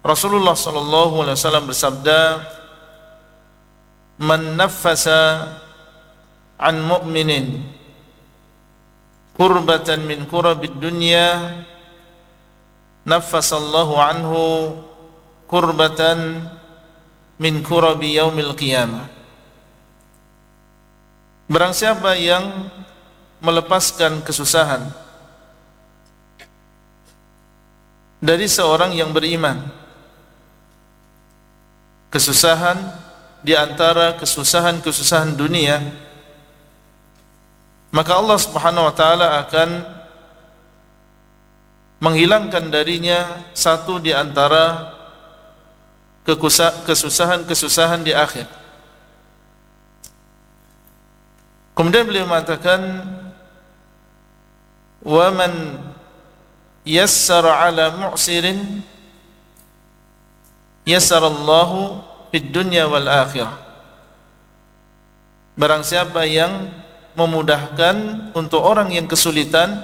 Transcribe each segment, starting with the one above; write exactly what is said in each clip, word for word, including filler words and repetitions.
Rasulullah sallallahu alaihi wasallam bersabda, "Man naffasa an mu'minin kurbatan min kurabid dunya, naffasallahu anhu kurbatan min kurabi yaumil qiyamah." Barang siapa yang melepaskan kesusahan dari seorang yang beriman, kesusahan di antara kesusahan-kesusahan dunia, maka Allah Subhanahu wa taala akan menghilangkan darinya satu di antara kesusahan-kesusahan di akhir. Kemudian beliau mengatakan, "Wa man yassara 'ala mu'sirin yassarallahu fid dunya wal akhirah." Barang siapa yang memudahkan untuk orang yang kesulitan,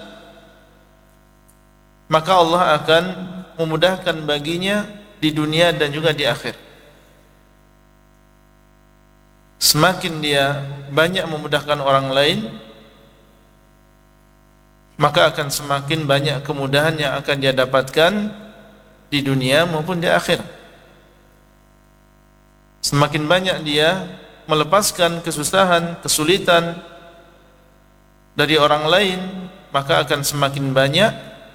maka Allah akan memudahkan baginya di dunia dan juga di akhir. Semakin dia banyak memudahkan orang lain, maka akan semakin banyak kemudahan yang akan dia dapatkan di dunia maupun di akhir. Semakin banyak dia melepaskan kesusahan, kesulitan dari orang lain, maka akan semakin banyak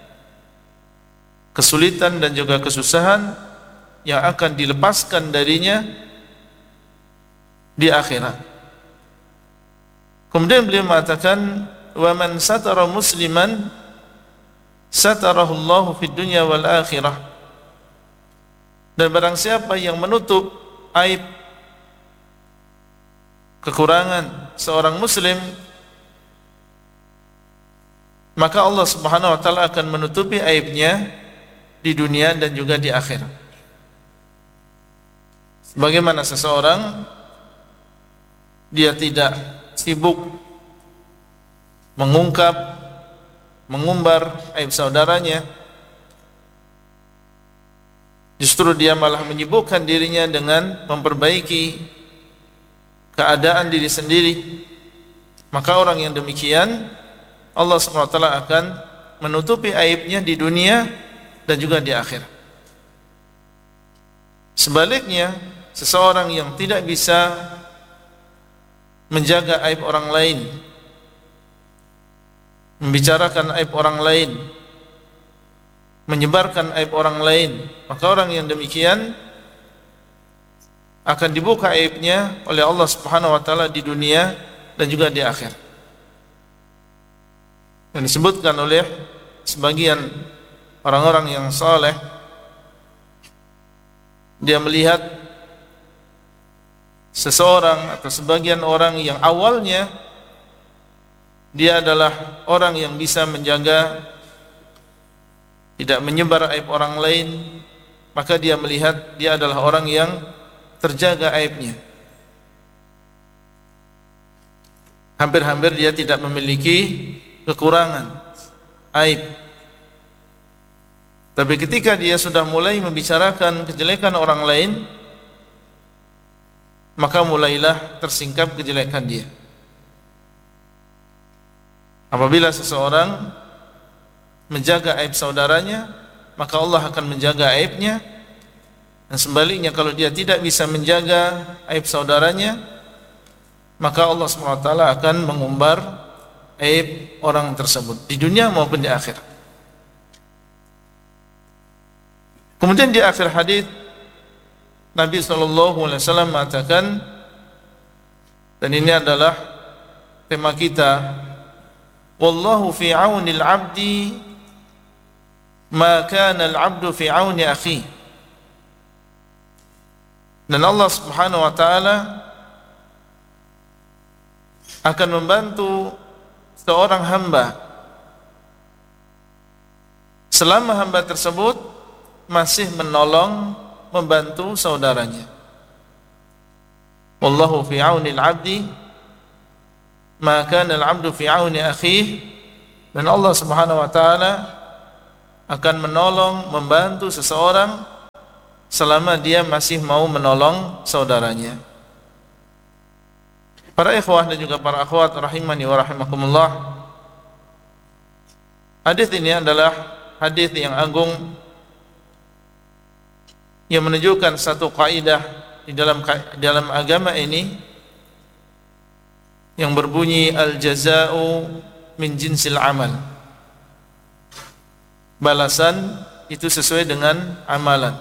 kesulitan dan juga kesusahan yang akan dilepaskan darinya di akhirat. Kemudian beliau mengatakan, "Wa man satara musliman satarahu Allahu fid dunya wal akhirah." Dan barang siapa yang menutup aib, kekurangan seorang muslim, maka Allah Subhanahu wa taala akan menutupi aibnya di dunia dan juga di akhirat. Bagaimana seseorang dia tidak sibuk mengungkap, mengumbar aib saudaranya, justru dia malah menyibukkan dirinya dengan memperbaiki keadaan diri sendiri, maka orang yang demikian Allah subhanahu wa taala akan menutupi aibnya di dunia dan juga di akhir. Sebaliknya, seseorang yang tidak bisa menjaga aib orang lain, membicarakan aib orang lain, menyebarkan aib orang lain, maka orang yang demikian akan dibuka aibnya oleh Allah Subhanahu wa taala di dunia dan juga di akhir. Dan disebutkan oleh sebagian orang-orang yang saleh, dia melihat seseorang atau sebagian orang yang awalnya dia adalah orang yang bisa menjaga, tidak menyebar aib orang lain, maka dia melihat dia adalah orang yang terjaga aibnya. Hampir-hampir dia tidak memiliki kekurangan, aib. Tapi ketika dia sudah mulai membicarakan kejelekan orang lain, maka mulailah tersingkap kejelekan dia. Apabila seseorang menjaga aib saudaranya, maka Allah akan menjaga aibnya. Dan sebaliknya, kalau dia tidak bisa menjaga aib saudaranya, maka Allah subhanahu wa taala akan mengumbar aib orang tersebut di dunia maupun di akhir. Kemudian di akhir hadis Nabi sallallahu alaihi wasallam mengatakan, dan ini adalah tema kita, wallahu fi aunil abdi ma kana al-'abdu fi auni akhi. Dan Allah Subhanahu wa taala akan membantu seorang hamba selama hamba tersebut masih menolong, membantu saudaranya. Wallahu fi auni al-'abdi ma kana al-'abdu fi auni akhihi. Dan Allah Subhanahu wa taala akan menolong, membantu seseorang selama dia masih mau menolong saudaranya. Para ikhwah dan juga para akhwat rahimani wa rahimakumullah, hadis ini adalah hadis yang agung yang menunjukkan satu kaidah di dalam dalam agama ini yang berbunyi al-jaza'u min jinsil amal. Balasan itu sesuai dengan amalan.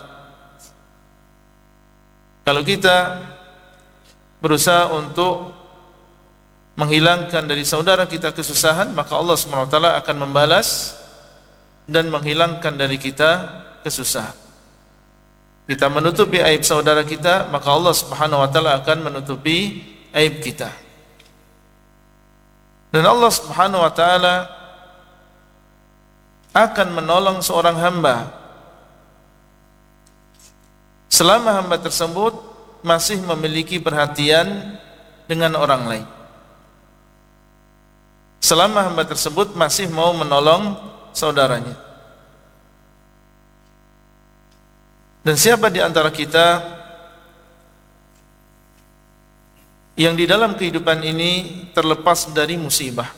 Kalau kita berusaha untuk menghilangkan dari saudara kita kesusahan, maka Allah subhanahu wa taala akan membalas dan menghilangkan dari kita kesusahan. Kita menutupi aib saudara kita, maka Allah subhanahu wa taala akan menutupi aib kita. Dan Allah subhanahu wa ta'ala akan menolong seorang hamba selama hamba tersebut masih memiliki perhatian dengan orang lain, selama hamba tersebut masih mau menolong saudaranya. Dan siapa di antara kita yang di dalam kehidupan ini terlepas dari musibah?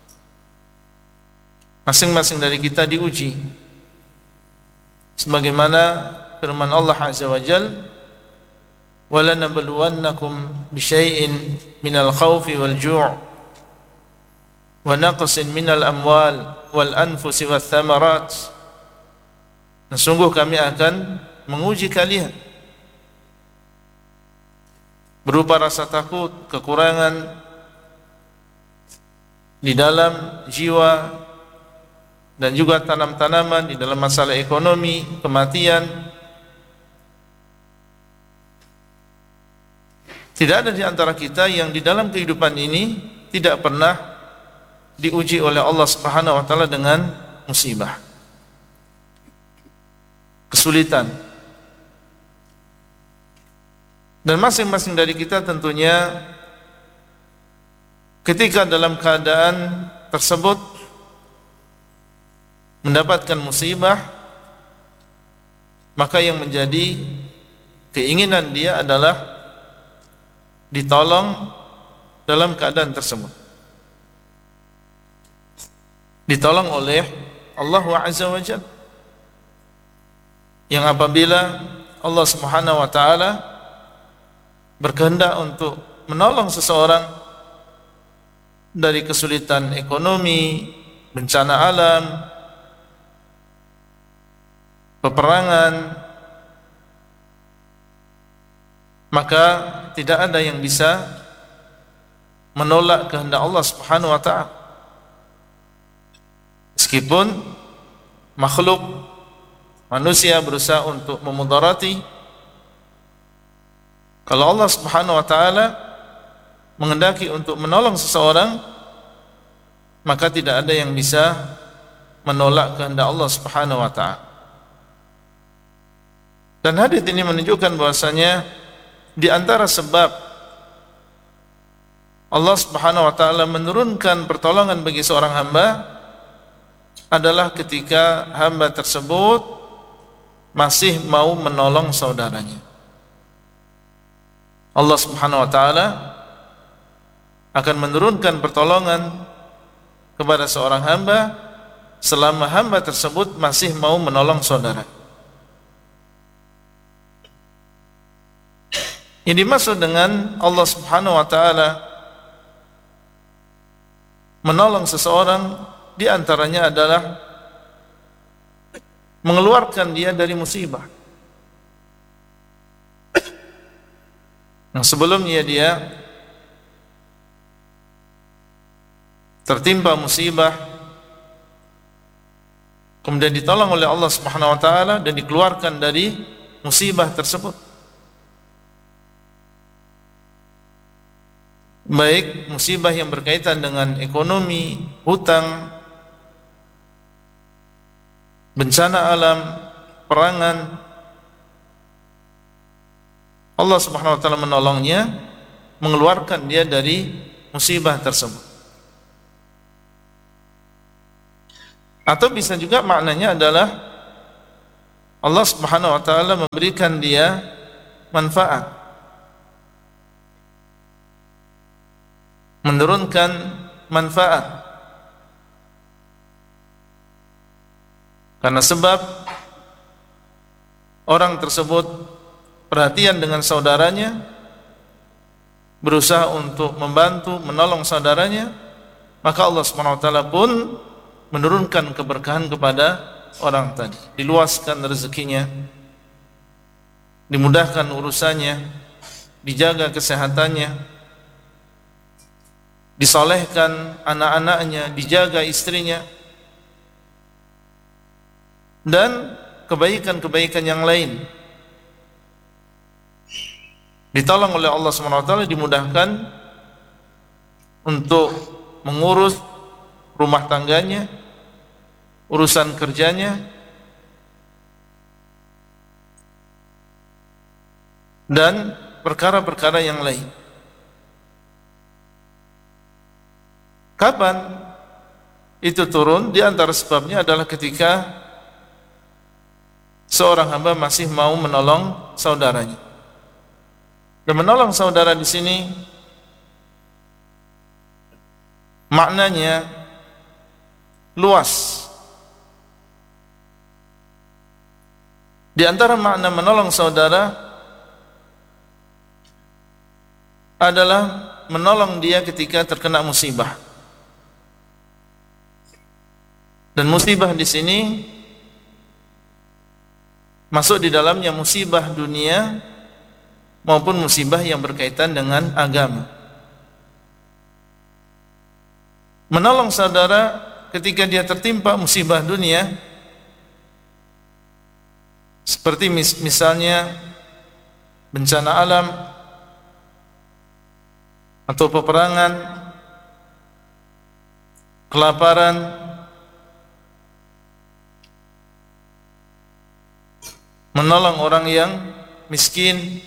Masing-masing dari kita diuji. Sebagaimana firman Allah Azza wa Jalla, وَلَنَبْلُوَنَّكُمْ بِشَيْءٍ مِنَ الْخَوْفِ وَالْجُوعِ وَنَقْصٍ مِنَ الْأَمْوَالِ وَالْأَنْفُسِ وَالثَّمَرَاتِ. Dan sungguh kami akan menguji kalian berupa rasa takut, kekurangan di dalam jiwa dan juga tanam-tanaman, di dalam masalah ekonomi, kematian. Tidak ada di antara kita yang di dalam kehidupan ini tidak pernah diuji oleh Allah Subhanahu wa taala dengan musibah, kesulitan. Dan masing-masing dari kita tentunya ketika dalam keadaan tersebut mendapatkan musibah, maka yang menjadi keinginan dia adalah ditolong dalam keadaan tersebut, ditolong oleh Allah Azza wa Jalla, yang apabila Allah Subhanahu wa taala berkehendak untuk menolong seseorang dari kesulitan ekonomi, bencana alam, peperangan, maka tidak ada yang bisa menolak kehendak Allah Subhanahu wa taala. Meskipun makhluk manusia berusaha untuk memudarati, kalau Allah Subhanahu wa taala menghendaki untuk menolong seseorang, maka tidak ada yang bisa menolak kehendak Allah Subhanahu wa taala. Dan hadis ini menunjukkan bahwasanya di antara sebab Allah Subhanahu wa taala menurunkan pertolongan bagi seorang hamba adalah ketika hamba tersebut masih mau menolong saudaranya. Allah Subhanahu wa taala akan menurunkan pertolongan kepada seorang hamba selama hamba tersebut masih mau menolong saudara. Yang dimaksud dengan Allah Subhanahu wa taala menolong seseorang di antaranya adalah mengeluarkan dia dari musibah. Yang sebelumnya dia tertimpa musibah, kemudian ditolong oleh Allah Subhanahu wa taala dan dikeluarkan dari musibah tersebut. Baik musibah yang berkaitan dengan ekonomi, hutang, bencana alam, perangan, Allah Subhanahu wa taala menolongnya, mengeluarkan dia dari musibah tersebut. Atau bisa juga maknanya adalah Allah Subhanahu wa taala memberikan dia manfaat, menurunkan manfaat, karena sebab orang tersebut perhatian dengan saudaranya, berusaha untuk membantu, menolong saudaranya, maka Allah Subhanahu wa taala pun menurunkan keberkahan kepada orang tadi, diluaskan rezekinya, dimudahkan urusannya, dijaga kesehatannya, disolehkan anak-anaknya, dijaga istrinya, dan kebaikan-kebaikan yang lain ditolong oleh Allah Subhanahu wa taala, dimudahkan untuk mengurus rumah tangganya, urusan kerjanya, dan perkara-perkara yang lain. Kapan itu turun? Di antara sebabnya adalah ketika seorang hamba masih mau menolong saudaranya. Dan menolong saudara di sini maknanya luas. Di antara makna menolong saudara adalah menolong dia ketika terkena musibah. Dan musibah di sini masuk di dalamnya musibah dunia maupun musibah yang berkaitan dengan agama. Menolong saudara ketika dia tertimpa musibah dunia, seperti mis misalnya bencana alam atau peperangan, kelaparan, menolong orang yang miskin,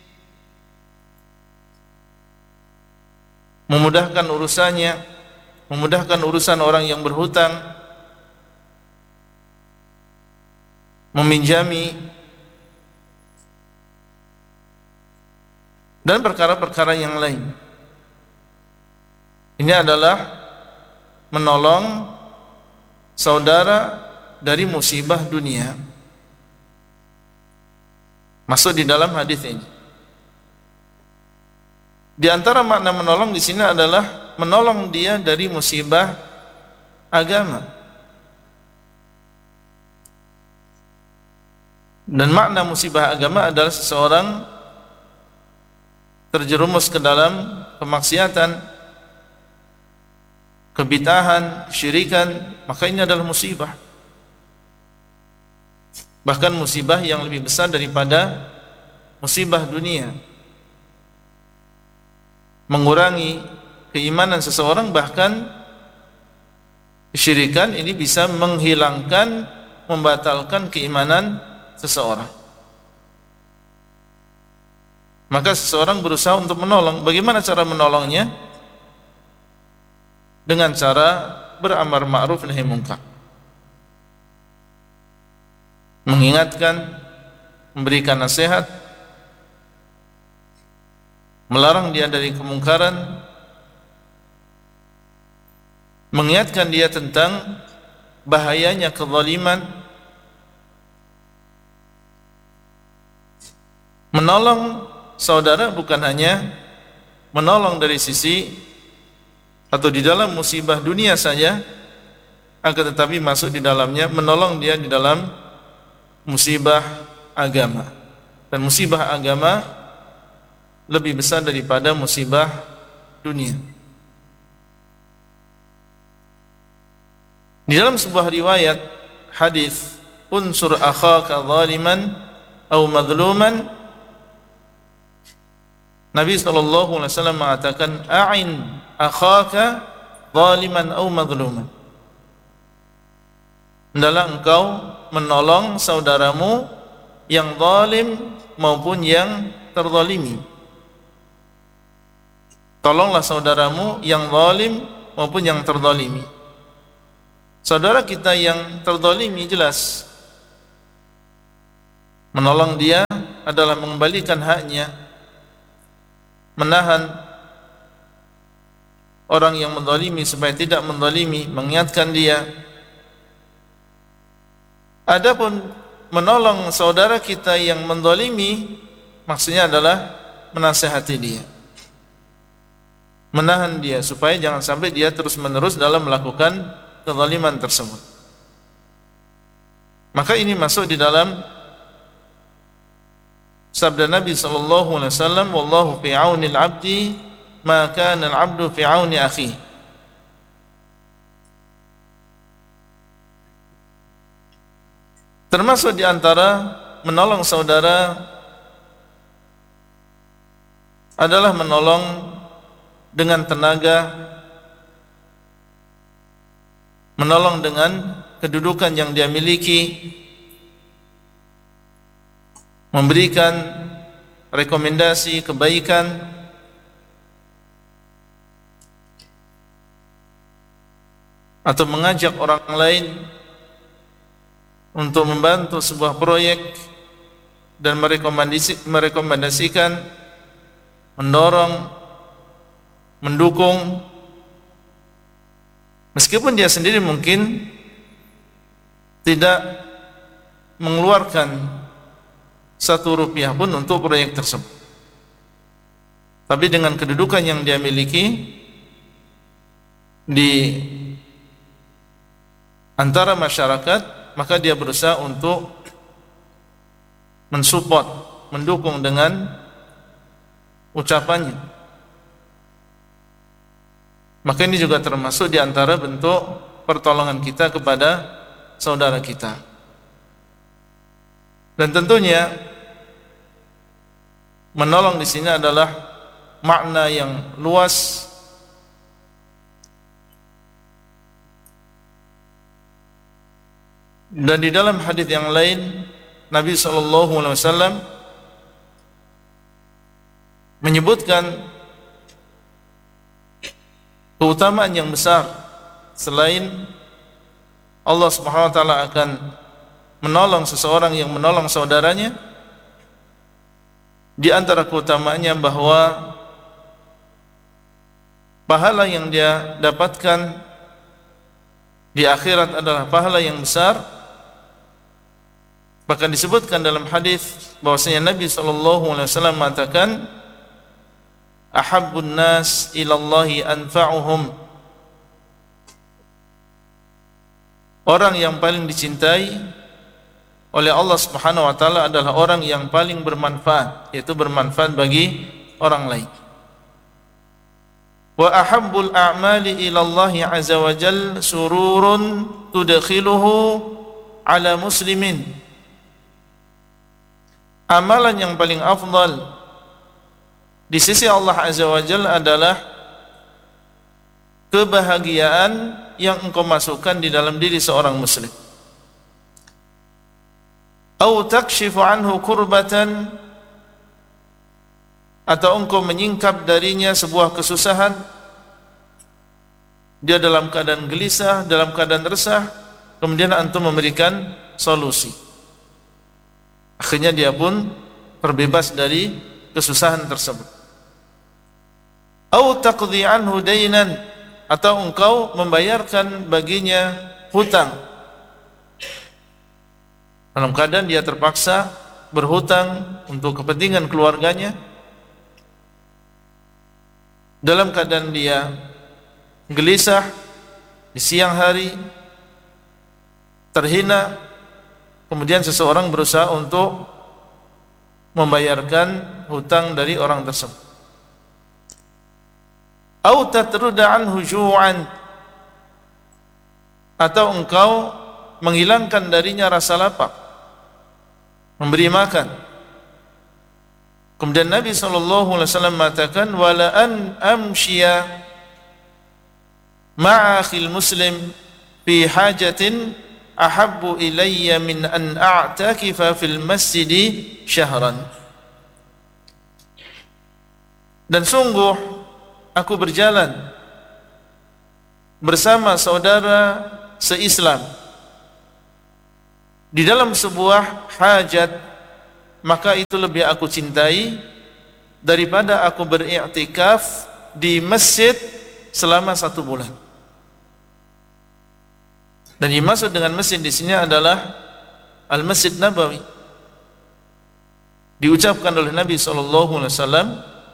memudahkan urusannya, memudahkan urusan orang yang berhutang, meminjami, dan perkara-perkara yang lain. Ini adalah menolong saudara dari musibah dunia. Masuk di dalam hadis ini. Di antara makna menolong di sini adalah menolong dia dari musibah agama. Dan makna musibah agama adalah seseorang terjerumus ke dalam kemaksiatan, kebid'ahan, syirikan, maka ini adalah musibah. Bahkan musibah yang lebih besar daripada musibah dunia. Mengurangi keimanan seseorang, bahkan kesyirikan ini bisa menghilangkan, membatalkan keimanan seseorang. Maka seseorang berusaha untuk menolong. Bagaimana cara menolongnya? Dengan cara beramar ma'ruf nahi munkar, mengingatkan, memberikan nasihat, melarang dia dari kemungkaran, mengingatkan dia tentang bahayanya kezaliman, menolong saudara bukan hanya menolong dari sisi atau di dalam musibah dunia saja, akan tetapi masuk di dalamnya menolong dia di dalam musibah agama. Dan musibah agama lebih besar daripada musibah dunia. Di dalam sebuah riwayat hadis, unsur akhaka zaliman atau madluman, Nabi sallallahu alaihi wasallam mengatakan, a'in akhaka zaliman atau madluman. Hendaklah engkau menolong saudaramu yang zalim maupun yang terzalimi. Tolonglah saudaramu yang zalim maupun yang terzalimi. Saudara kita yang terzalimi jelas Menolong dia adalah mengembalikan haknya, menahan orang yang menzalimi supaya tidak menzalimi, mengingatkan dia. Adapun menolong saudara kita yang menzalimi, maksudnya adalah menasihati dia, menahan dia supaya jangan sampai dia terus-menerus dalam melakukan kezaliman tersebut. Maka ini masuk di dalam sabda Nabi sallallahu alaihi wasallam, wallahu fi aunil abdi ma kana al-'abdu fi auni akhihi. Termasuk di antara menolong saudara adalah menolong dengan tenaga, menolong dengan kedudukan yang dia miliki, memberikan rekomendasi kebaikan, atau mengajak orang lain untuk membantu sebuah proyek dan merekomendasi, merekomendasikan, mendorong, mendukung, meskipun dia sendiri mungkin tidak mengeluarkan satu rupiah pun untuk proyek tersebut, tapi dengan kedudukan yang dia miliki di antara masyarakat, maka dia berusaha untuk mensupport, mendukung dengan ucapannya. Maka ini juga termasuk di antara bentuk pertolongan kita kepada saudara kita. Dan tentunya menolong di sini adalah makna yang luas. Dan di dalam hadis yang lain Nabi sallallahu alaihi wasallam menyebutkan keutamaan yang besar selain Allah Subhanahu wa taala akan menolong seseorang yang menolong saudaranya. Di antara keutamaannya bahwa pahala yang dia dapatkan di akhirat adalah pahala yang besar. Bahkan disebutkan dalam hadis bahwasanya Nabi sallallahu alaihi wasallam mengatakan, ahabbun nas ilallahi anfa'uhum. Orang yang paling dicintai oleh Allah Subhanahu wa taala adalah orang yang paling bermanfaat, yaitu bermanfaat bagi orang lain. Wa ahabbul a'mali ilallahi azza wa jalla sururun tudkhiluhu ala muslimin. Amalan yang paling afdal di sisi Allah Azza wa Jalla adalah kebahagiaan yang engkau masukkan di dalam diri seorang muslim. Au takshifu anhu kurbatan, atau engkau menyingkap darinya sebuah kesusahan. Dia dalam keadaan gelisah, dalam keadaan resah, kemudian antum memberikan solusi. Akhirnya dia pun terbebas dari kesusahan tersebut. Au taqdi anhu dainan, atau engkau membayarkan baginya hutang. Dalam keadaan dia terpaksa berhutang untuk kepentingan keluarganya, dalam keadaan dia gelisah di siang hari, terhina, kemudian seseorang berusaha untuk membayarkan hutang dari orang tersebut. Au tatruda anhu ju'an, atau engkau menghilangkan darinya rasa lapar, memberi makan. Kemudian Nabi sallallahu alaihi wasallam mengatakan, wala an amshiya ma'a akhil muslim fi hajatin ahabbu ilayya min an a'takifa fil masjidi syahran. Dan sungguh aku berjalan bersama saudara seislam di dalam sebuah hajat, maka itu lebih aku cintai daripada aku beriktikaf di masjid selama satu bulan. Dan dimaksud dengan masjid di sini adalah Al-Masjid Nabawi. Diucapkan oleh Nabi sallallahu alaihi wasallam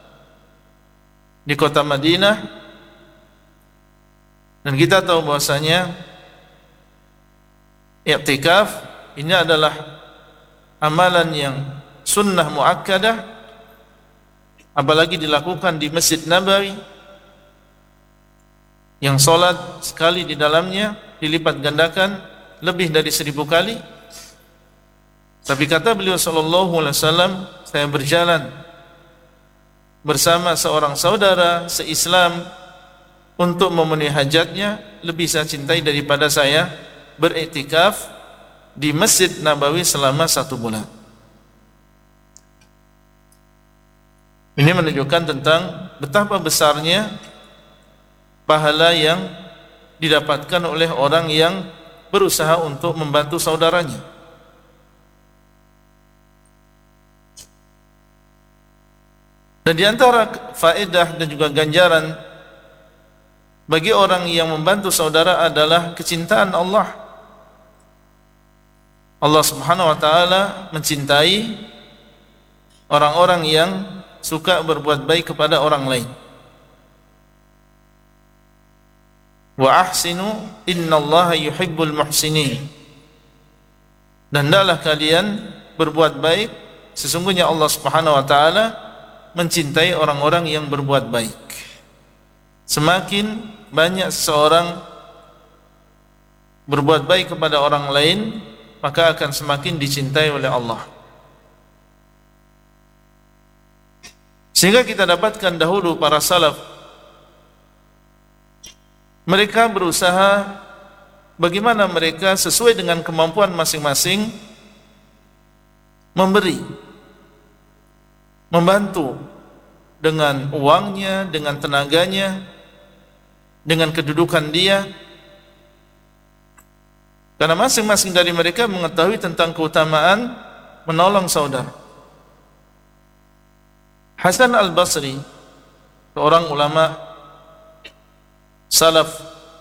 di kota Madinah, dan kita tahu bahwasanya i'tikaf ini adalah amalan yang sunnah muakkadah, apalagi dilakukan di Masjid Nabawi yang salat sekali di dalamnya dilipat gandakan lebih dari seribu kali. Tapi kata beliau sallallahu alaihi wasallam, saya berjalan bersama seorang saudara se-Islam untuk memenuhi hajatnya, lebih saya cintai daripada saya beriktikaf di Masjid Nabawi selama satu bulan. Ini menunjukkan tentang betapa besarnya pahala yang didapatkan oleh orang yang berusaha untuk membantu saudaranya. Dan di antara faedah dan juga ganjaran bagi orang yang membantu saudara adalah kecintaan Allah. Allah Subhanahu wa taala mencintai orang-orang yang suka berbuat baik kepada orang lain. Wa ahsinu innallaha yuhibbul muhsinin. Dan hendaklah kalian berbuat baik, sesungguhnya Allah Subhanahu wa taala mencintai orang-orang yang berbuat baik. Semakin banyak seseorang berbuat baik kepada orang lain, maka akan semakin dicintai oleh Allah. Sehingga kita dapatkan dahulu para salaf, mereka berusaha bagaimana mereka sesuai dengan kemampuan masing-masing memberi, membantu dengan uangnya, dengan tenaganya, dengan kedudukan dia, karena masing-masing dari mereka mengetahui tentang keutamaan menolong saudara. Hasan Al-Basri, seorang ulama salaf,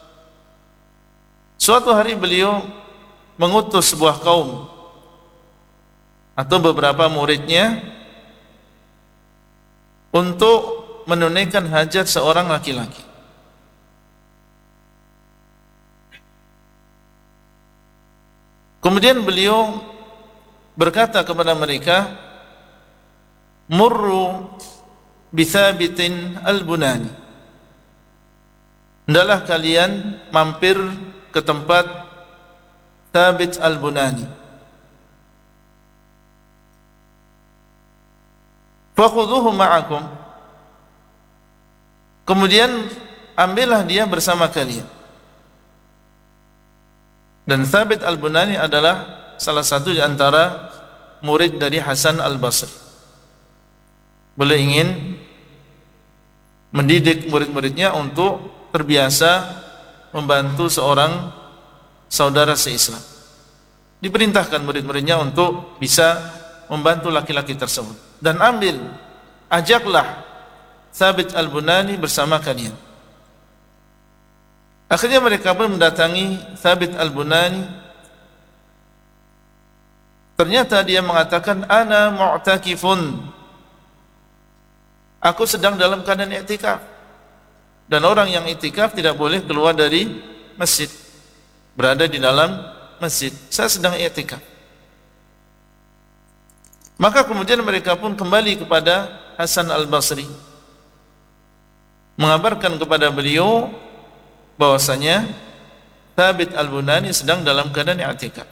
suatu hari beliau mengutus sebuah kaum atau beberapa muridnya untuk menunaikan hajat seorang laki-laki. Kemudian beliau berkata kepada mereka, murru bi Thabitin al-Bunani, hendaklah kalian mampir ke tempat Thabit al-Bunani. Fakhudhuhu ma'akum, kemudian ambillah dia bersama kalian. Dan Thabit al-Bunani adalah salah satu di antara murid dari Hasan al-Basri. Beliau ingin mendidik murid-muridnya untuk terbiasa membantu seorang saudara se-Islam. Diperintahkan murid-muridnya untuk bisa membantu laki-laki tersebut. Dan ambil, ajaklah Thabit al-Bunani bersama kalian. Akhirnya mereka pun mendatangi Thabit al-Bunani. Ternyata dia mengatakan, ana mu'takifun, aku sedang dalam keadaan i'tikaf. Dan orang yang i'tikaf tidak boleh keluar dari masjid, berada di dalam masjid. Saya sedang i'tikaf. Maka kemudian mereka pun kembali kepada Hasan al-Basri, mengabarkan kepada beliau bahwasanya Thabit al-Bunani sedang dalam keadaan i'tikaf.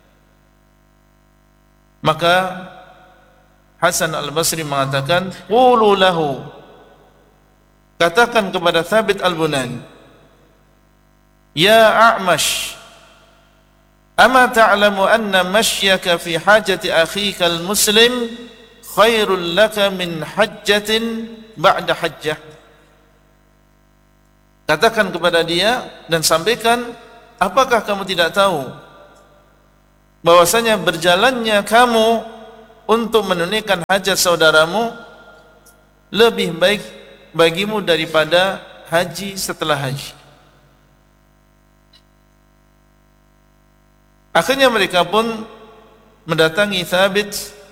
Maka Hasan al-Basri mengatakan, qulu lahu, katakan kepada Thabit al-Bunani, ya A'mash, ama ta'lamu anna mashyaka fi hajati akhika al-muslim khairul laka min hajjatin ba'da hajjah. Katakan kepada dia dan sampaikan, apakah kamu tidak tahu bahwasanya berjalannya kamu untuk menunaikan hajat saudaramu lebih baik bagimu daripada haji setelah haji. Akhirnya mereka pun mendatangi Thabit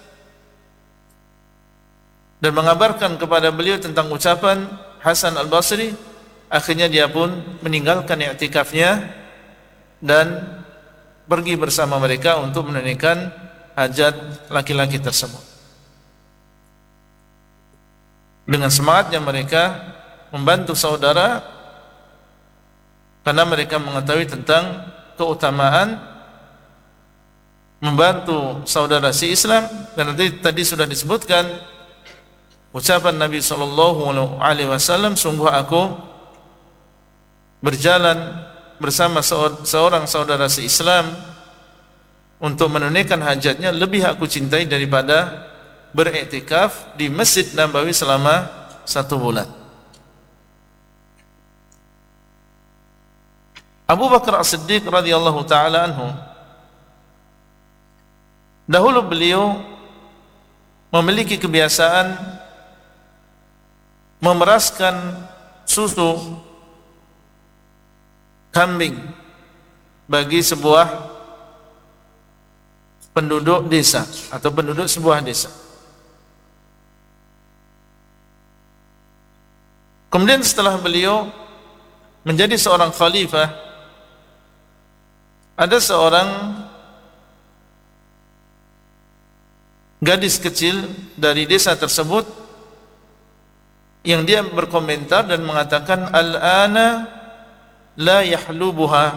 dan mengabarkan kepada beliau tentang ucapan Hasan Al-Basri. Akhirnya dia pun meninggalkan i'tikafnya dan pergi bersama mereka untuk menunaikan hajat laki-laki tersebut. Dengan semangatnya mereka membantu saudara karena mereka mengetahui tentang keutamaan membantu saudara si Islam. Dan nanti tadi sudah disebutkan ucapan Nabi sallallahu alaihi wasallam, sungguh aku berjalan bersama seorang saudara si Islam untuk menunaikan hajatnya lebih aku cintai daripada beriktikaf di Masjid Nabawi selama satu bulan. Abu Bakar As-Siddiq radhiyallahu taala anhu, dahulu beliau memiliki kebiasaan memeraskan susu kambing bagi sebuah penduduk desa atau penduduk sebuah desa. Kemudian setelah beliau menjadi seorang khalifah, ada seorang gadis kecil dari desa tersebut yang dia berkomentar dan mengatakan, al-ana la yahlubuha.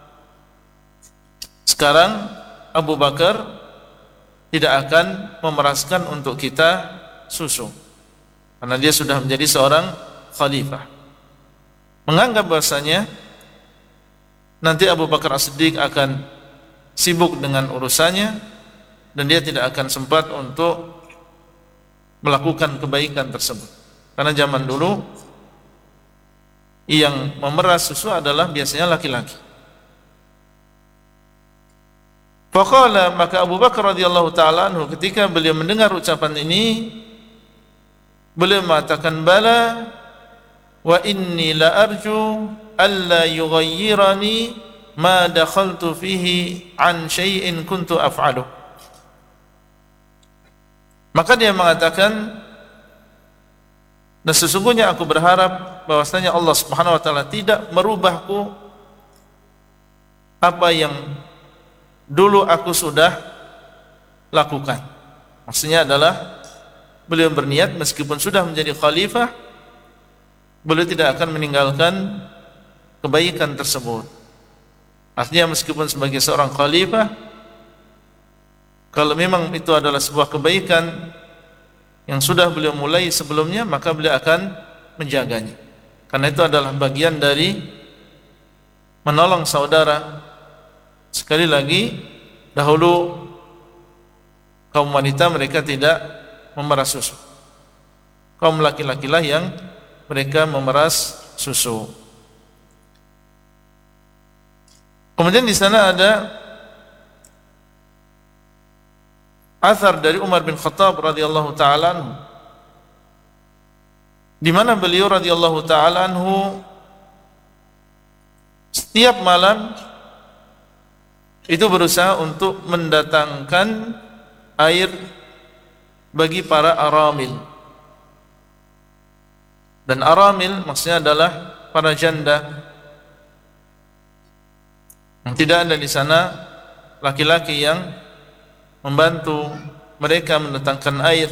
Sekarang Abu Bakar tidak akan memeraskan untuk kita susu karena dia sudah menjadi seorang khalifah. Menganggap bahasanya nanti Abu Bakar As-Siddiq akan sibuk dengan urusannya dan dia tidak akan sempat untuk melakukan kebaikan tersebut. Karena zaman dulu yang memeras susu adalah biasanya laki-laki. Faqala, maka Abu Bakar radhiyallahu taala anhu ketika beliau mendengar ucapan ini, beliau mengatakan, bala wa inni la arju alla yughayyirani ma dakhaltu fihi an syai'in kuntu af'alu. Maka dia mengatakan, dan sesungguhnya aku berharap bahwasanya Allah Subhanahu wa taala tidak merubahku apa yang dulu aku sudah lakukan. Maksudnya adalah beliau berniat meskipun sudah menjadi khalifah, beliau tidak akan meninggalkan kebaikan tersebut. Artinya meskipun sebagai seorang khalifah, kalau memang itu adalah sebuah kebaikan yang sudah beliau mulai sebelumnya, maka beliau akan menjaganya. Karena itu adalah bagian dari menolong saudara. Sekali lagi, dahulu kaum wanita mereka tidak memeras susu. Kaum laki-laki lah yang mereka memeras susu. Kemudian di sana ada athar dari Umar bin Khattab radhiyallahu taala anhu, di mana beliau radhiyallahu taala anhu setiap malam itu berusaha untuk mendatangkan air bagi para aramil. Dan aramil maksudnya adalah para janda. Tidak ada di sana laki-laki yang membantu mereka mendatangkan air.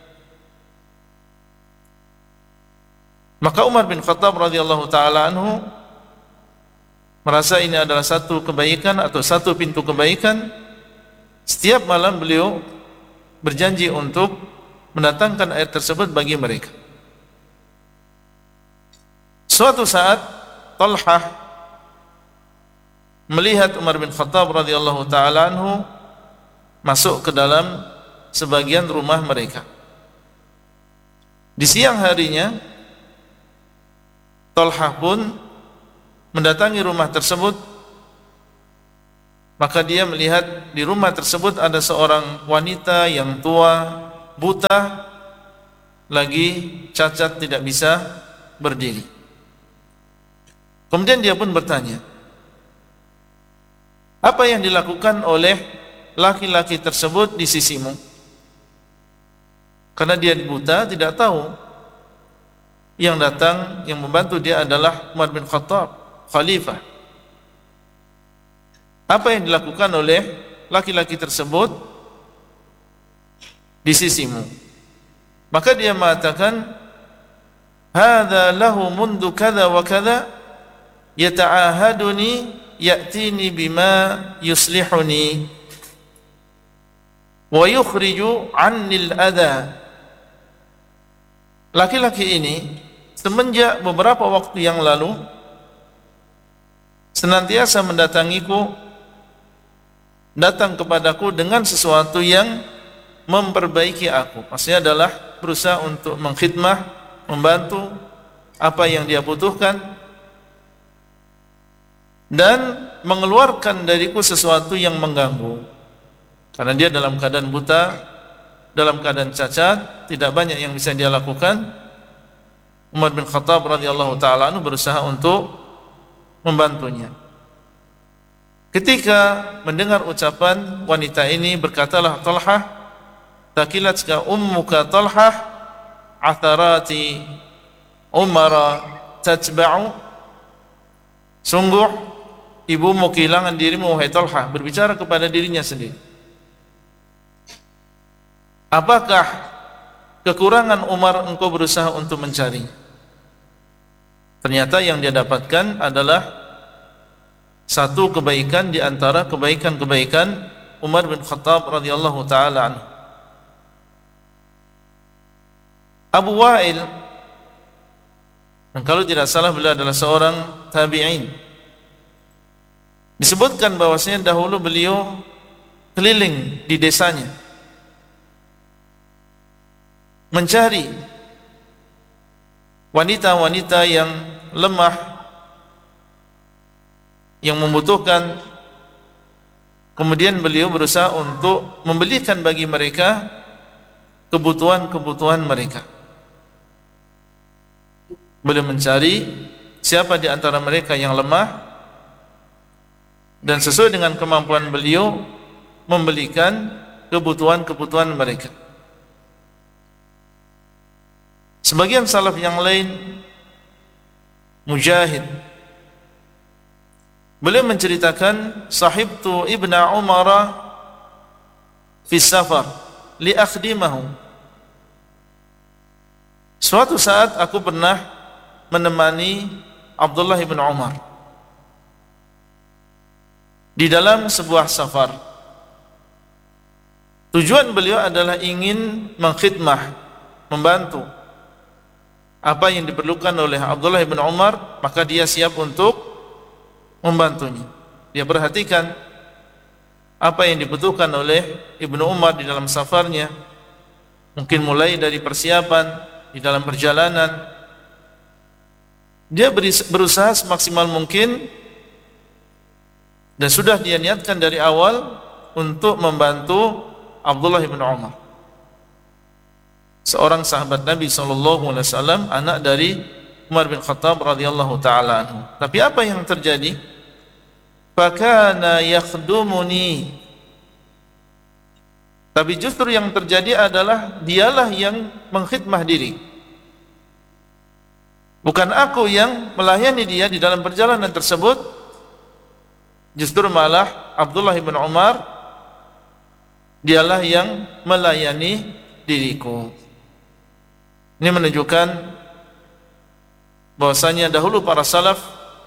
Maka Umar bin Khattab radhiyallahu taala anhu merasa ini adalah satu kebaikan atau satu pintu kebaikan. Setiap malam beliau berjanji untuk mendatangkan air tersebut bagi mereka. Suatu saat Talhah melihat Umar bin Khattab radhiyallahu taala anhu masuk ke dalam sebagian rumah mereka. Di siang harinya Talhah pun mendatangi rumah tersebut maka dia melihat di rumah tersebut ada seorang wanita yang tua, buta, lagi cacat, tidak bisa berdiri. Kemudian dia pun bertanya, apa yang dilakukan oleh laki-laki tersebut di sisimu? Karena dia buta, tidak tahu. Yang datang, yang membantu dia adalah Umar bin Khattab, khalifah. Apa yang dilakukan oleh laki-laki tersebut di sisimu? Maka dia mengatakan, hadza lahu mundu kadza wa kadza yata'ahaduni ya'tini bima yuslihuni wa yukhriju 'anni al-adha. Laki-laki ini semenjak beberapa waktu yang lalu senantiasa mendatangiku, datang kepadaku dengan sesuatu yang memperbaiki aku. Maksudnya adalah berusaha untuk mengkhidmah, membantu apa yang dia butuhkan, dan mengeluarkan dariku sesuatu yang mengganggu. Karena dia dalam keadaan buta, dalam keadaan cacat, tidak banyak yang bisa dia lakukan. Umar bin Khattab radhiyallahu taala anhu berusaha untuk membantunya. Ketika mendengar ucapan wanita ini, berkatalah Talhah, takilatka ummuka Talhah atharati Umara tatba'u. Sungguh ibumu kehilangan dirimu wahai Talhah, berbicara kepada dirinya sendiri. Apakah kekurangan Umar engkau berusaha untuk mencari? Ternyata yang dia dapatkan adalah satu kebaikan di antara kebaikan-kebaikan Umar bin Khattab radhiyallahu taala anhu. Abu Wa'il, dan kalau tidak salah beliau adalah seorang tabi'in, disebutkan bahwasanya dahulu beliau keliling di desanya mencari wanita-wanita yang lemah, yang membutuhkan. Kemudian beliau berusaha untuk membelikan bagi mereka kebutuhan-kebutuhan mereka. Beliau mencari siapa di antara mereka yang lemah, dan sesuai dengan kemampuan beliau membelikan kebutuhan-kebutuhan mereka. Sebagian salaf yang lain, Mujahid, beliau menceritakan, sahibtu ibna Umar fi safar li akhdimahu. Suatu saat aku pernah menemani Abdullah bin Umar di dalam sebuah safar. Tujuan beliau adalah ingin mengkhidmah, membantu apa yang diperlukan oleh Abdullah bin Umar, maka dia siap untuk membantunya. Dia perhatikan apa yang dibutuhkan oleh Ibnu Umar di dalam safarnya, mungkin mulai dari persiapan di dalam perjalanan. Dia berusaha semaksimal mungkin dan sudah dia niatkan dari awal untuk membantu Abdullah bin Umar, seorang sahabat Nabi sallallahu alaihi wasallam, anak dari Umar bin Khattab radhiyallahu taala anhu. Tapi apa yang terjadi? Fakana yakhdumuni. Tapi justru yang terjadi adalah dialah yang mengkhidmah diri, bukan aku yang melayani dia di dalam perjalanan tersebut. Justru malah Abdullah bin Umar dialah yang melayani diriku. Ini menunjukkan bahwasanya dahulu para salaf,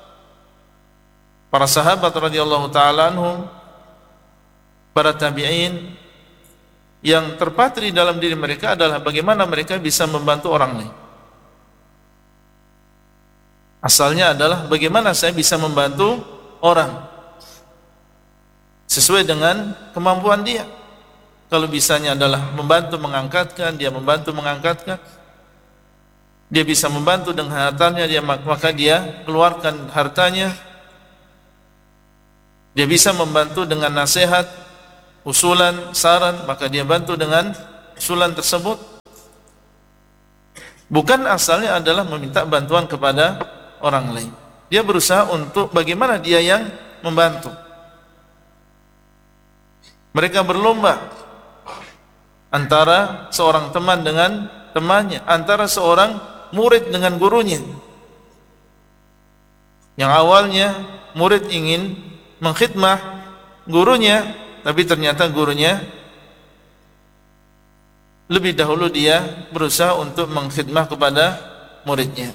para sahabat radhiyallahu taala anhum, para tabi'in, yang terpatri dalam diri mereka adalah bagaimana mereka bisa membantu orang lain. Asalnya adalah bagaimana saya bisa membantu orang sesuai dengan kemampuan dia. Kalau bisanya adalah membantu mengangkatkan, dia membantu mengangkatkan. Dia bisa membantu dengan hartanya, dia maka dia keluarkan hartanya. Dia bisa membantu dengan nasihat, usulan, saran, maka dia bantu dengan usulan tersebut. Bukan asalnya adalah meminta bantuan kepada orang lain. Dia berusaha untuk bagaimana dia yang membantu. Mereka berlomba antara seorang teman dengan temannya, antara seorang murid dengan gurunya. Yang awalnya murid ingin mengkhidmah gurunya, tapi ternyata gurunya lebih dahulu dia berusaha untuk mengkhidmah kepada muridnya.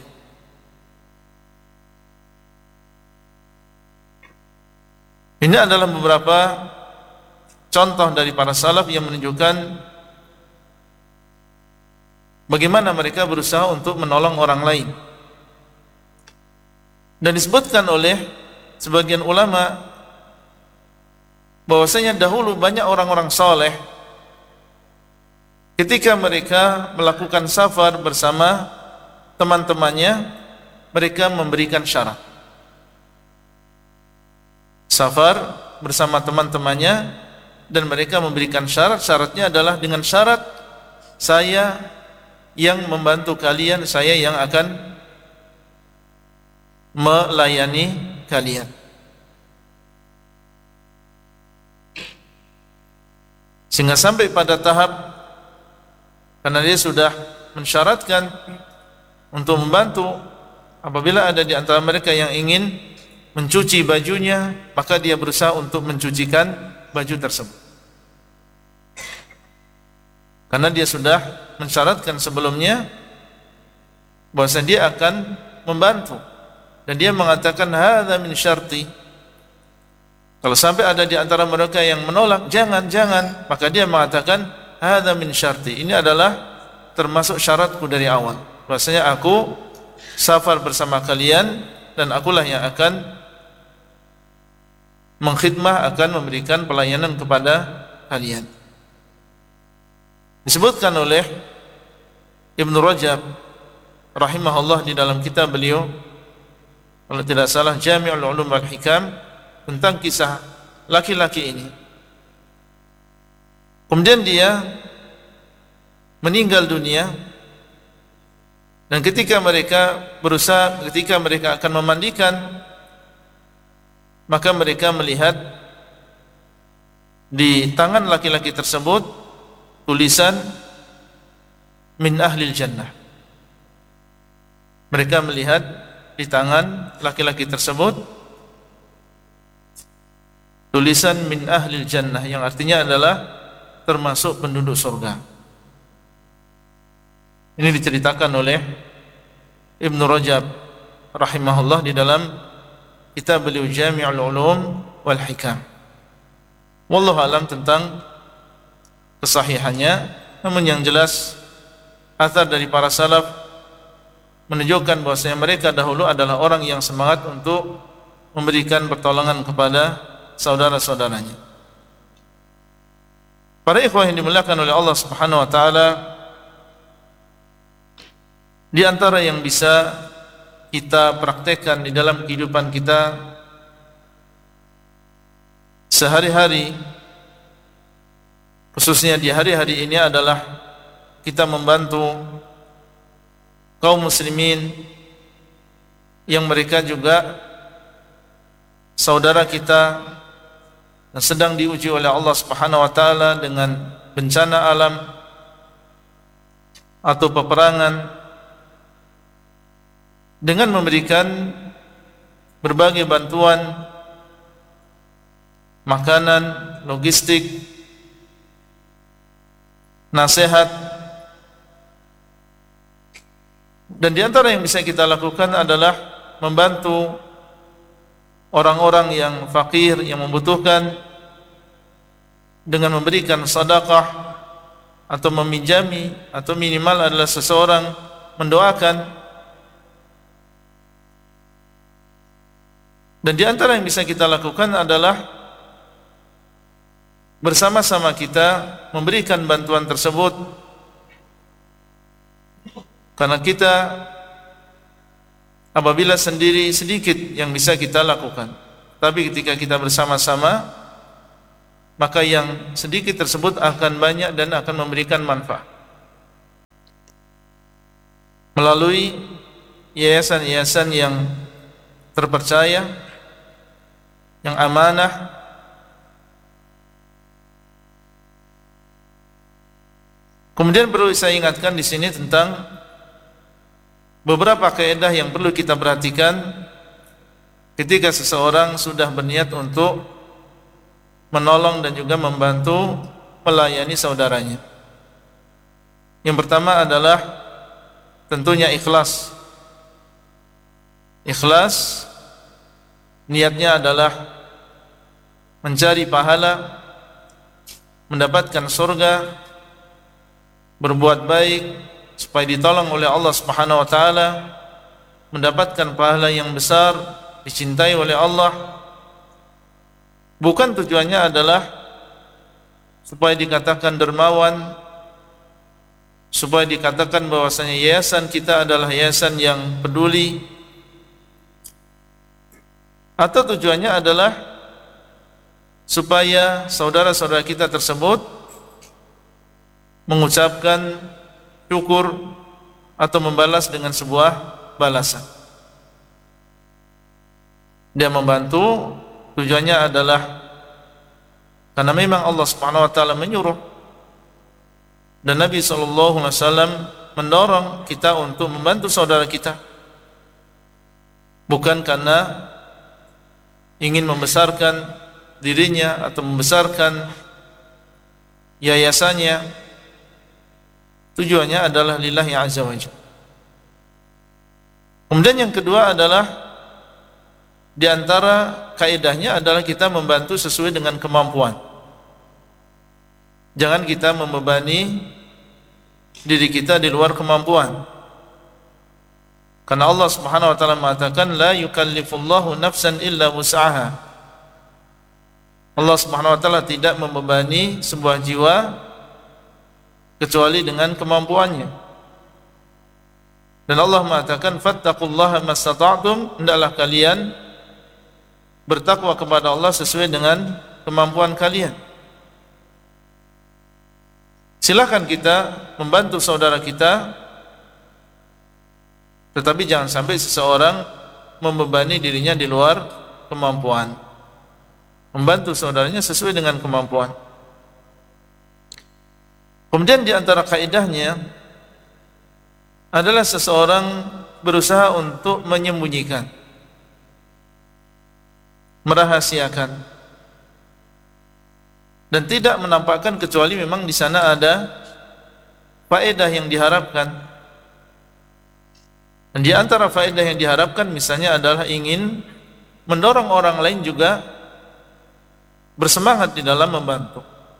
Ini adalah beberapa contoh dari para salaf yang menunjukkan bagaimana mereka berusaha untuk menolong orang lain. Dan disebutkan oleh sebagian ulama bahwasanya dahulu banyak orang-orang saleh ketika mereka melakukan safar bersama teman-temannya, mereka memberikan syarat. Safar bersama teman-temannya dan mereka memberikan syarat. Syaratnya adalah dengan syarat saya yang membantu kalian, saya yang akan melayani kalian. Sehingga sampai pada tahap, karena dia sudah mensyaratkan untuk membantu, apabila ada di antara mereka yang ingin mencuci bajunya, maka dia berusaha untuk mencucikan baju tersebut. Karena dia sudah mensyaratkan sebelumnya bahwa dia akan membantu. Dan dia mengatakan hadza min syarti. Kalau sampai ada di antara mereka yang menolak, jangan, jangan, maka dia mengatakan hadza min syarti. Ini adalah termasuk syaratku dari awal. Bahwasanya aku safar bersama kalian dan akulah yang akan mengkhidmah, akan memberikan pelayanan kepada kalian. Disebutkan oleh Ibnu Rajab rahimahullah di dalam kitab beliau, kalau tidak salah Jami'ul Ulum wal Hikam, tentang kisah laki-laki ini. Kemudian dia meninggal dunia, dan ketika mereka berusaha, ketika mereka akan memandikan, maka mereka melihat di tangan laki-laki tersebut tulisan min ahlil jannah. Mereka melihat di tangan laki-laki tersebut tulisan min ahlil jannah, yang artinya adalah termasuk penduduk surga. Ini diceritakan oleh Ibnu Rajab rahimahullah di dalam kitab beliau Jami'ul Ulum wal Hikam. Wallahu alam tentang kesahihannya, namun yang jelas athar dari para salaf menunjukkan bahwasanya mereka dahulu adalah orang yang semangat untuk memberikan pertolongan kepada saudara-saudaranya. Para ikhwah yang dimuliakan oleh Allah Subhanahu wa taala, di antara yang bisa kita praktekkan di dalam kehidupan kita sehari-hari, khususnya di hari-hari ini, adalah kita membantu kaum muslimin yang mereka juga saudara kita yang sedang diuji oleh Allah Subhanahu wa taala dengan bencana alam atau peperangan, dengan memberikan berbagai bantuan makanan, logistik, nasihat. Dan di antara yang bisa kita lakukan adalah membantu orang-orang yang fakir, yang membutuhkan, dengan memberikan sedekah atau meminjami, atau minimal adalah seseorang mendoakan. Dan di antara yang bisa kita lakukan adalah bersama-sama kita memberikan bantuan tersebut, karena kita apabila sendiri sedikit yang bisa kita lakukan, Tapi ketika kita bersama-sama, maka yang sedikit tersebut akan banyak dan akan memberikan manfaat. Melalui yayasan-yayasan yang terpercaya, yang amanah, kemudian perlu saya ingatkan di sini tentang beberapa kaidah yang perlu kita perhatikan ketika seseorang sudah berniat untuk menolong dan juga membantu melayani saudaranya. Yang pertama adalah tentunya ikhlas. Ikhlas niatnya adalah mencari pahala, mendapatkan surga, berbuat baik supaya ditolong oleh Allah Subhanahu wa taala, mendapatkan pahala yang besar, dicintai oleh Allah. Bukan tujuannya adalah supaya dikatakan dermawan, supaya dikatakan bahwasanya yayasan kita adalah yayasan yang peduli, atau tujuannya adalah supaya saudara-saudara kita tersebut mengucapkan syukur atau membalas dengan sebuah balasan. Dia membantu tujuannya adalah karena memang Allah Subhanahu wa taala menyuruh, dan Nabi sallallahu alaihi wasallam mendorong kita untuk membantu saudara kita, bukan karena ingin membesarkan dirinya atau membesarkan yayasannya. Tujuannya adalah lillahi azza wa jalla. Kemudian yang kedua adalah di antara kaidahnya adalah kita membantu sesuai dengan kemampuan. Jangan kita membebani diri kita di luar kemampuan. Karena Allah Subhanahu wa taala mengatakan la yukallifullahu nafsan illa wus'aha. Allah Subhanahu wa taala tidak membebani sebuah jiwa kecuali dengan kemampuannya. Dan Allah mengatakan fattaqullaha mastata'tum, hendaklah kalian bertakwa kepada Allah sesuai dengan kemampuan kalian. Silakan kita membantu saudara kita, tetapi jangan sampai seseorang membebani dirinya di luar kemampuan. Membantu saudaranya sesuai dengan kemampuan. Kemudian di antara kaidahnya adalah seseorang berusaha untuk menyembunyikan, merahasiakan, dan tidak menampakkan kecuali memang di sana ada faedah yang diharapkan. Dan di antara faedah yang diharapkan misalnya adalah ingin mendorong orang lain juga bersemangat di dalam membantu.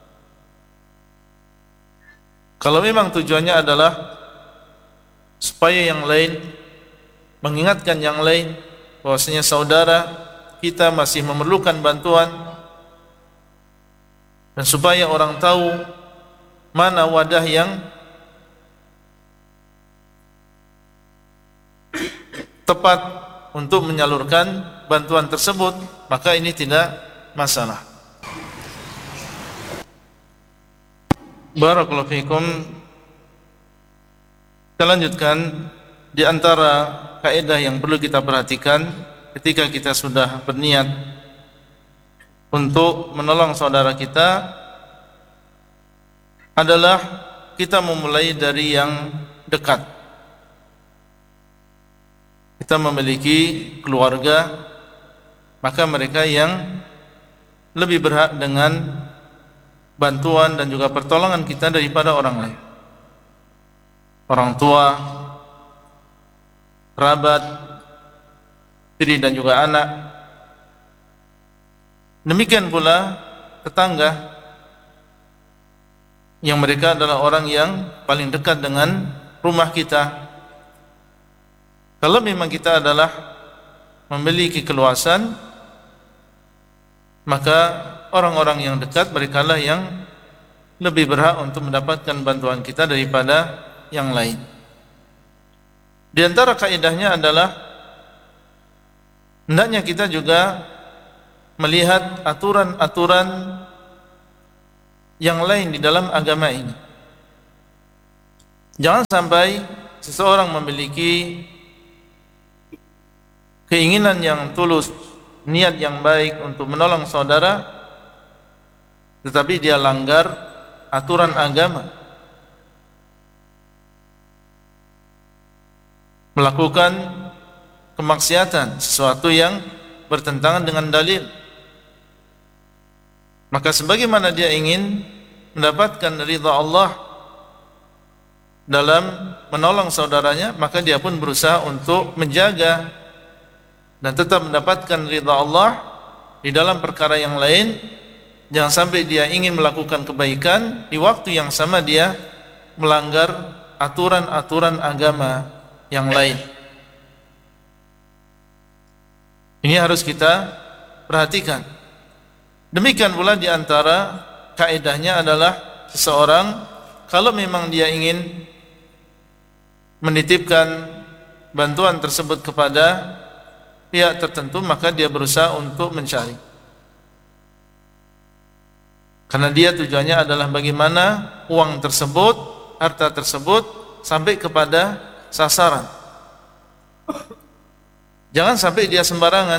Kalau memang tujuannya adalah supaya yang lain, mengingatkan yang lain bahwasanya saudara kita masih memerlukan bantuan, dan supaya orang tahu mana wadah yang tepat untuk menyalurkan bantuan tersebut, maka ini tidak masalah. Barakallahu fikum. Kita lanjutkan. Di antara kaidah yang perlu kita perhatikan ketika kita sudah berniat untuk menolong saudara kita adalah kita memulai dari yang dekat. Kita memiliki keluarga, maka mereka yang lebih berhak dengan bantuan dan juga pertolongan kita daripada orang lain. Orang tua, kerabat, istri dan juga anak. Demikian pula tetangga, yang mereka adalah orang yang paling dekat dengan rumah kita. Kalau memang kita adalah memiliki keluasan, maka orang-orang yang dekat merekalah yang lebih berhak untuk mendapatkan bantuan kita daripada yang lain. Di antara kaidahnya adalah hendaknya kita juga melihat aturan-aturan yang lain di dalam agama ini. Jangan sampai seseorang memiliki keinginan yang tulus, niat yang baik untuk menolong saudara, tetapi dia langgar aturan agama, melakukan kemaksiatan, sesuatu yang bertentangan dengan dalil. Maka sebagaimana dia ingin mendapatkan ridha Allah dalam menolong saudaranya, maka dia pun berusaha untuk menjaga dan tetap mendapatkan ridha Allah di dalam perkara yang lain. Jangan sampai dia ingin melakukan kebaikan, di waktu yang sama dia melanggar aturan-aturan agama yang lain. Ini harus kita perhatikan. Demikian pula di antara kaedahnya adalah seseorang kalau memang dia ingin menitipkan bantuan tersebut kepada pihak tertentu, maka dia berusaha untuk mencari, karena dia tujuannya adalah bagaimana uang tersebut, harta tersebut sampai kepada sasaran. Jangan sampai dia sembarangan,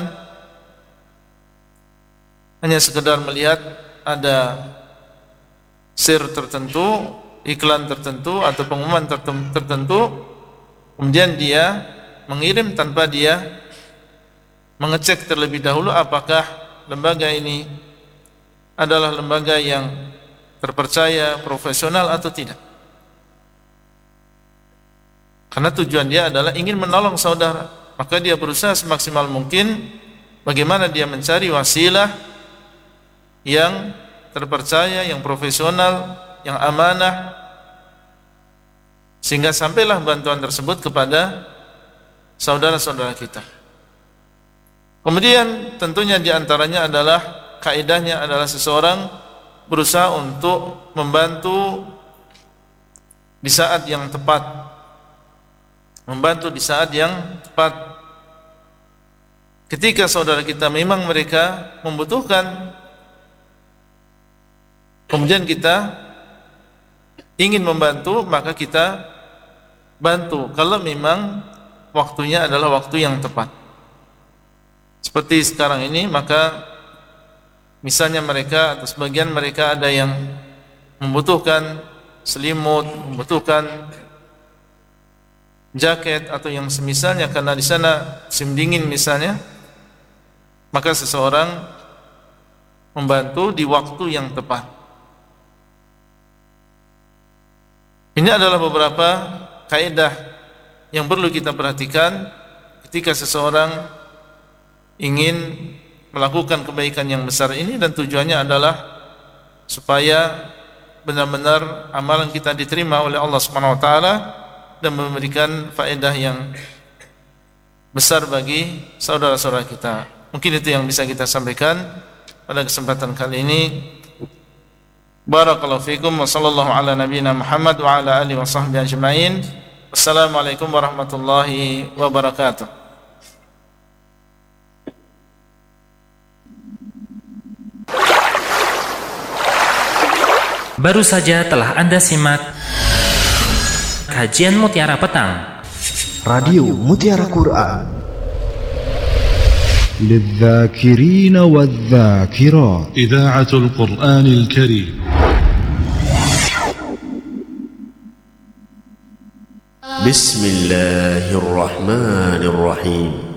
hanya sekedar melihat ada share tertentu, iklan tertentu atau pengumuman tertentu, kemudian dia mengirim tanpa dia mengecek terlebih dahulu apakah lembaga ini adalah lembaga yang terpercaya, profesional atau tidak. Karena tujuan dia adalah ingin menolong saudara, maka dia berusaha semaksimal mungkin bagaimana dia mencari wasilah yang terpercaya, yang profesional, yang amanah, sehingga sampailah bantuan tersebut kepada saudara-saudara kita. Kemudian tentunya diantaranya adalah, kaidahnya adalah seseorang berusaha untuk membantu di saat yang tepat, membantu di saat yang tepat. Ketika saudara kita memang mereka membutuhkan, kemudian kita ingin membantu, maka kita bantu kalau memang waktunya adalah waktu yang tepat. Seperti sekarang ini, maka misalnya mereka atau sebagian mereka ada yang membutuhkan selimut, membutuhkan jaket atau yang semisalnya karena di sana musim dingin misalnya, maka seseorang membantu di waktu yang tepat. Ini adalah beberapa kaidah yang perlu kita perhatikan ketika seseorang ingin melakukan kebaikan yang besar ini, dan tujuannya adalah supaya benar-benar amalan kita diterima oleh Allah Subhanahu wa taala dan memberikan faedah yang besar bagi saudara-saudara kita. Mungkin itu yang bisa kita sampaikan pada kesempatan kali ini. Barakallahu fikum wa sallallahu ala nabiyyina Muhammad wa ala alihi wa sahbihi ajma'in. Wassalamualaikum warahmatullahi wabarakatuh. Baru saja telah Anda simak kajian Mutiara Petang, Radio Mutiara Quran, للذاكرين والذاكرات، إذاعة القرآن الكريم. بسم الله الرحمن الرحيم.